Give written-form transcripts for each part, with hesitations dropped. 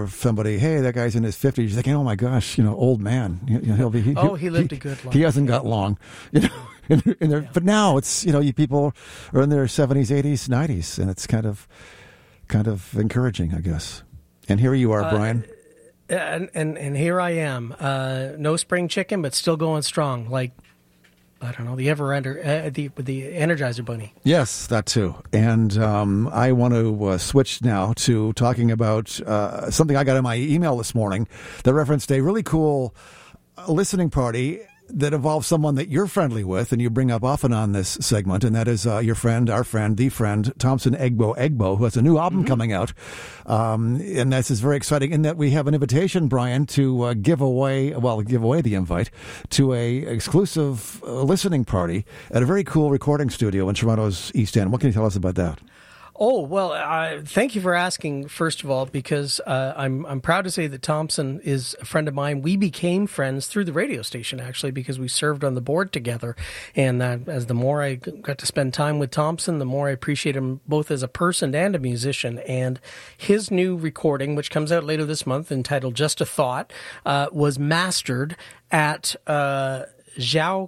of somebody, hey, that guy's in his 50s, you're thinking, oh my gosh, old man. He lived a good life. He hasn't got long, But now it's, people are in their 70s, 80s, 90s, and it's kind of encouraging, I guess. And here you are, Brian. And here I am. No spring chicken, but still going strong. Like, I don't know, the Energizer Bunny. Yes, that too. And I want to switch now to talking about something I got in my email this morning that referenced a really cool listening party that involves someone that you're friendly with and you bring up often on this segment, and that is our friend, Thompson Egbo, who has a new album coming out. And this is very exciting in that we have an invitation, Brian, to give away the invite to a exclusive listening party at a very cool recording studio in Toronto's East End. What can you tell us about that? Oh, well, thank you for asking, first of all, because I'm proud to say that Thompson is a friend of mine. We became friends through the radio station, actually, because we served on the board together. And as the more I got to spend time with Thompson, the more I appreciate him both as a person and a musician. And his new recording, which comes out later this month, entitled Just a Thought, was mastered at João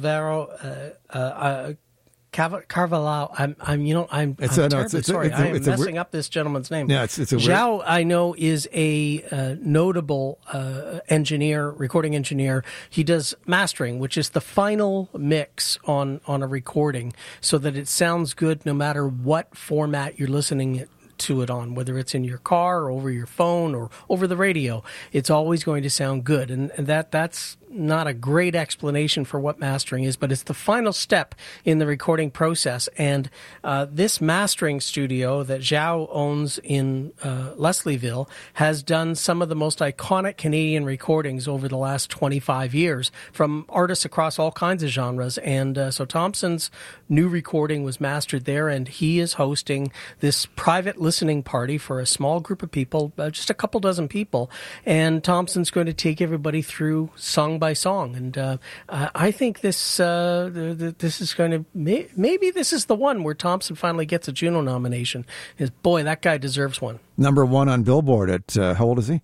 Carvalho. I'm terribly sorry. I am messing up this gentleman's name. Yeah, it's a João, I know, is a notable recording engineer. He does mastering, which is the final mix on a recording, so that it sounds good no matter what format you're listening to it on, whether it's in your car or over your phone or over the radio. It's always going to sound good, and that's not a great explanation for what mastering is, but it's the final step in the recording process. And this mastering studio that João owns in Leslieville has done some of the most iconic Canadian recordings over the last 25 years from artists across all kinds of genres. And so Thompson's new recording was mastered there, and he is hosting this private listening party for a small group of people, just a couple dozen people. And Thompson's going to take everybody through song by song, and I think this is going to maybe this is the one where Thompson finally gets a Juno nomination. Boy, that guy deserves one. Number one on Billboard at how old is he?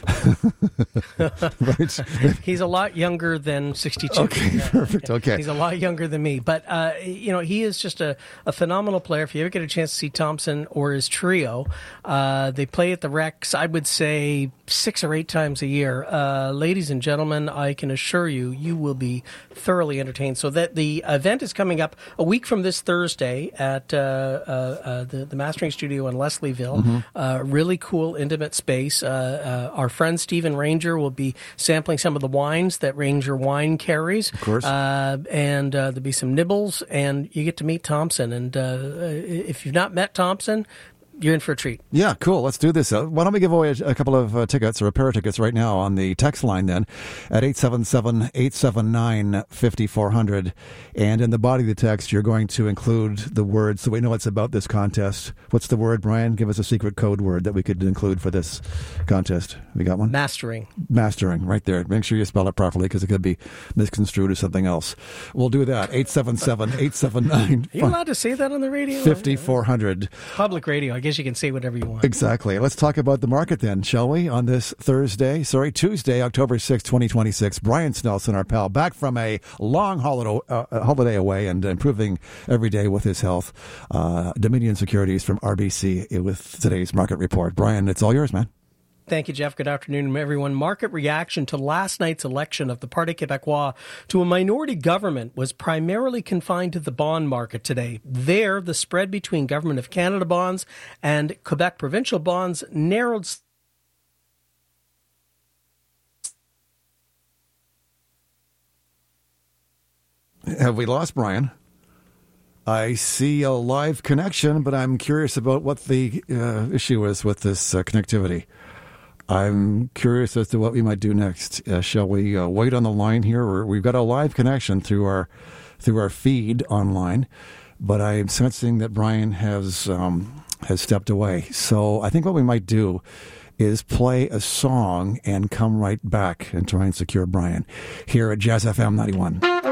Right. He's a lot younger than 62. Okay, perfect. Okay, he's a lot younger than me, but he is just a phenomenal player. If you ever get a chance to see Thompson or his trio, they play at the Rex, I would say 6 or 8 times a year. Ladies and gentlemen, I can assure you will be thoroughly entertained. So that the event is coming up a week from this Thursday at the Mastering Studio in Leslieville. Really cool, intimate space. Our friend Stephen Ranger will be sampling some of the wines that Ranger Wine carries. Of course. And there'll be some nibbles, and you get to meet Thompson. And if you've not met Thompson, you're in for a treat. Yeah, cool. Let's do this. Why don't we give away a couple of tickets, or a pair of tickets right now on the text line then at 877-879-5400. And in the body of the text, you're going to include the word so we know it's about this contest. What's the word, Brian? Give us a secret code word that we could include for this contest. We got one? Mastering. Mastering, right there. Make sure you spell it properly because it could be misconstrued as something else. We'll do that. 877-879. Are you allowed to say that on the radio? 5400. Public radio. I guess you can say whatever you want. Exactly. Let's talk about the market then, shall we? On this Tuesday, October 6, 2026. Brian Snelson, our pal, back from a long holiday away and improving every day with his health. Dominion Securities from RBC with today's market report. Brian, it's all yours, man. Thank you, Jeff. Good afternoon, everyone. Market reaction to last night's election of the Parti Québécois to a minority government was primarily confined to the bond market today. There, the spread between Government of Canada bonds and Quebec provincial bonds narrowed. Have we lost Brian? I see a live connection, but I'm curious about what the issue is with this connectivity. I'm curious as to what we might do next. Shall we wait on the line here? We've got a live connection through our feed online, but I'm sensing that Brian has stepped away. So I think what we might do is play a song and come right back and try and secure Brian here at Jazz FM 91.